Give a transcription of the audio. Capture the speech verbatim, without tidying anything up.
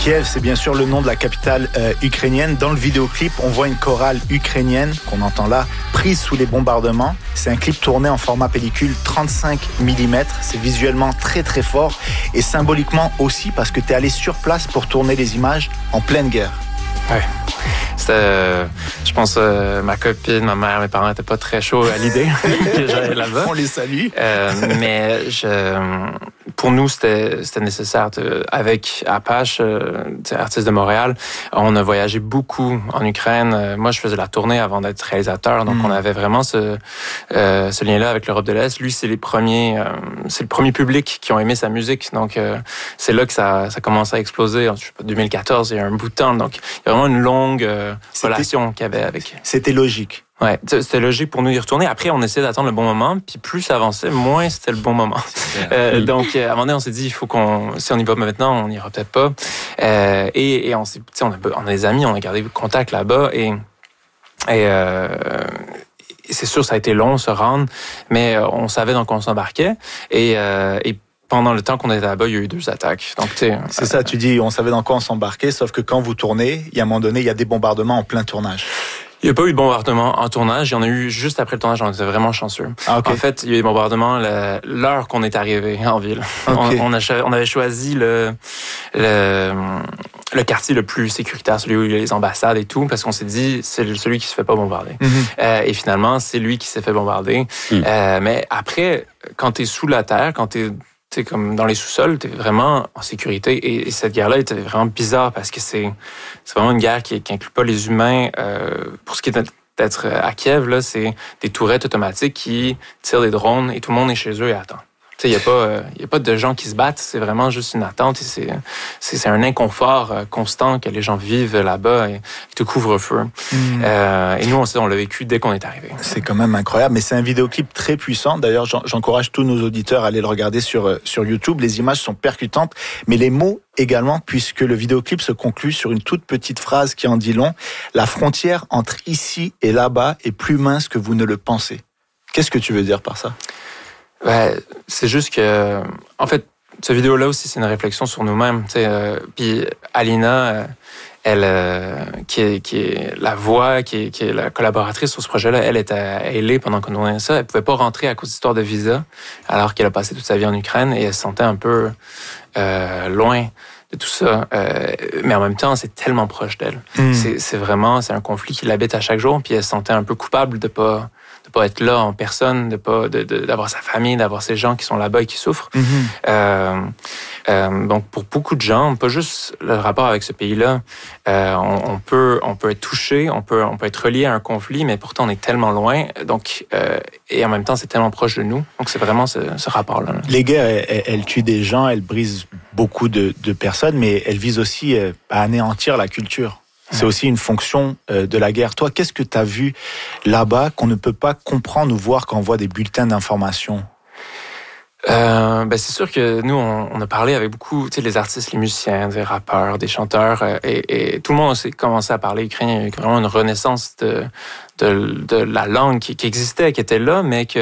Kiev, c'est bien sûr le nom de la capitale euh, ukrainienne. Dans le vidéoclip, on voit une chorale ukrainienne, qu'on entend là, prise sous les bombardements. C'est un clip tourné en format pellicule trente-cinq millimètres. C'est visuellement très très fort et symboliquement aussi parce que tu es allé sur place pour tourner les images en pleine guerre. Ouais. C'était, euh, je pense, euh, ma copine, ma mère, mes parents n'étaient pas très chauds à l'idée que j'allais là-bas. On les salue. Euh, mais je, pour nous, c'était, c'était nécessaire. Avec Apache, euh, artiste de Montréal, on a voyagé beaucoup en Ukraine. Moi, je faisais la tournée avant d'être réalisateur, donc mm. on avait vraiment ce, euh, ce lien-là avec l'Europe de l'Est. Lui, c'est les premiers, euh, c'est le premier public qui ont aimé sa musique. Donc, euh, c'est là que ça, ça commençait à exploser. En deux mille quatorze, il y a un bout de temps. Donc, il y a vraiment une longue euh, relation qu'il y avait avec. C'était logique. Ouais, c'était logique pour nous y retourner. Après, on essayait d'attendre le bon moment, puis plus ça avançait, moins c'était le bon moment. Euh, donc, à un moment donné, on s'est dit, il faut qu'on, si on y va maintenant, on n'ira peut-être pas. Euh, et, et on s'est, tu sais, on a, on a des amis, on a gardé contact là-bas, et, et euh, c'est sûr, ça a été long se rendre, mais on savait dans quoi on s'embarquait, et, euh, et pendant le temps qu'on était là-bas, il y a eu deux attaques. Donc, tu sais, c'est ça, tu dis, on savait dans quoi on s'embarquait, sauf que quand vous tournez, il y a un moment donné, il y a des bombardements en plein tournage. Il n'y a pas eu de bombardement en tournage. Il y en a eu juste après le tournage. On était vraiment chanceux. Ah, okay. En fait, il y a eu des bombardements l'heure qu'on est arrivé en ville. Okay. On, on, a, on avait choisi le, le, le quartier le plus sécuritaire, celui où il y a les ambassades et tout, parce qu'on s'est dit, c'est celui qui se fait pas bombarder. Mm-hmm. Euh, et finalement, c'est lui qui s'est fait bombarder. Mm. Euh, mais après, quand tu es sous la terre, quand tu es t'es comme dans les sous-sols, t'es vraiment en sécurité. Et, et cette guerre-là était vraiment bizarre parce que c'est, c'est vraiment une guerre qui, qui inclut pas les humains. Euh, pour ce qui est d'être à Kiev, là, c'est des tourettes automatiques qui tirent des drones et tout le monde est chez eux et attend. Il n'y a, euh, a pas de gens qui se battent, c'est vraiment juste une attente. Et c'est, c'est, c'est un inconfort euh, constant que les gens vivent là-bas et tout couvre-feu. Mmh. Euh, et nous, on, on l'a vécu dès qu'on est arrivé. C'est quand même incroyable, mais c'est un vidéoclip très puissant. D'ailleurs, j'encourage tous nos auditeurs à aller le regarder sur, sur YouTube. Les images sont percutantes, mais les mots également, puisque le vidéoclip se conclut sur une toute petite phrase qui en dit long. La frontière entre ici et là-bas est plus mince que vous ne le pensez. Qu'est-ce que tu veux dire par ça? Ben, c'est juste que, en fait, cette vidéo-là aussi, c'est une réflexion sur nous-mêmes. Tu sais, euh, puis Alina, euh, elle, euh, qui, est, qui est la voix, qui est, qui est la collaboratrice sur ce projet-là, elle était à L A pendant qu'on tournait ça. Elle pouvait pas rentrer à cause d'histoire de visa, alors qu'elle a passé toute sa vie en Ukraine et elle se sentait un peu euh, loin de tout ça. Euh, mais en même temps, c'est tellement proche d'elle. Mm. C'est, c'est vraiment, c'est un conflit qui l'habite à chaque jour, puis elle se sentait un peu coupable de pas de pas être là en personne, de pas de, de, d'avoir sa famille, d'avoir ces gens qui sont là-bas et qui souffrent. Mm-hmm. Euh, euh, donc pour beaucoup de gens, pas juste le rapport avec ce pays-là, euh, on, on peut on peut être touché, on peut on peut être relié à un conflit, mais pourtant on est tellement loin. Donc euh, et en même temps c'est tellement proche de nous. Donc c'est vraiment ce, ce rapport-là. Les guerres, elles, elles tuent des gens, elles brisent beaucoup de, de personnes, mais elles visent aussi à anéantir la culture. C'est aussi une fonction de la guerre. Toi, qu'est-ce que tu as vu là-bas qu'on ne peut pas comprendre ou voir quand on voit des bulletins d'information? Euh, ben c'est sûr que nous, on, on a parlé avec beaucoup, tu sais, les artistes, les musiciens, des rappeurs, des chanteurs, et, et tout le monde a commencé à parler ukrainien. Il y a eu vraiment une renaissance de, de, de la langue qui, qui existait, qui était là, mais que